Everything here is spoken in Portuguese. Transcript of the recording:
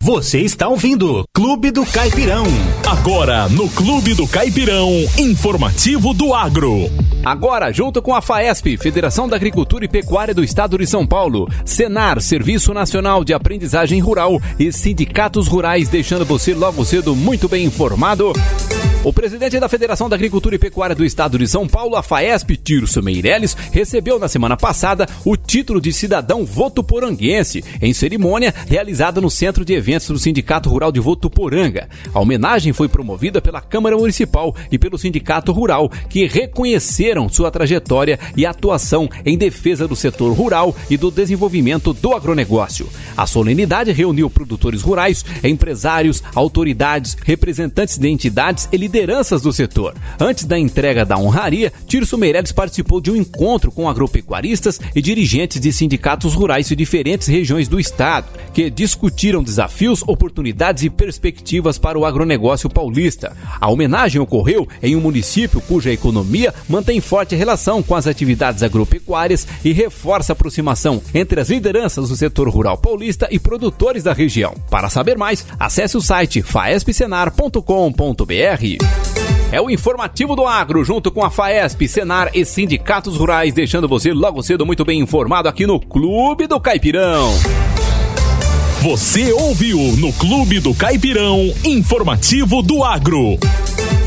Você está ouvindo Clube do Caipirão. Agora no Clube do Caipirão, informativo do agro. Agora, junto com a FAESP, Federação da Agricultura e Pecuária do Estado de São Paulo, Senar, Serviço Nacional de Aprendizagem Rural e sindicatos rurais, deixando você logo cedo muito bem informado. O presidente da Federação da Agricultura e Pecuária do Estado de São Paulo, a FAESP, Tirso Meirelles, recebeu na semana passada o título de cidadão votuporanguense, em cerimônia realizada no Centro de Eventos do Sindicato Rural de Votuporanga. A homenagem foi promovida pela Câmara Municipal e pelo Sindicato Rural, que reconheceram sua trajetória e atuação em defesa do setor rural e do desenvolvimento do agronegócio. A solenidade reuniu produtores rurais, empresários, autoridades, representantes de entidades e lideranças do setor. Antes da entrega da honraria, Tirso Meirelles participou de um encontro com agropecuaristas e dirigentes de sindicatos rurais de diferentes regiões do estado, que discutiram desafios, oportunidades e perspectivas para o agronegócio paulista. A homenagem ocorreu em um município cuja economia mantém forte relação com as atividades agropecuárias e reforça a aproximação entre as lideranças do setor rural paulista e produtores da região. Para saber mais, acesse o site faespsenar.com.br. É o informativo do agro, junto com a FAESP, Senar e sindicatos rurais, deixando você logo cedo muito bem informado aqui no Clube do Caipirão. Você ouviu no Clube do Caipirão, informativo do agro.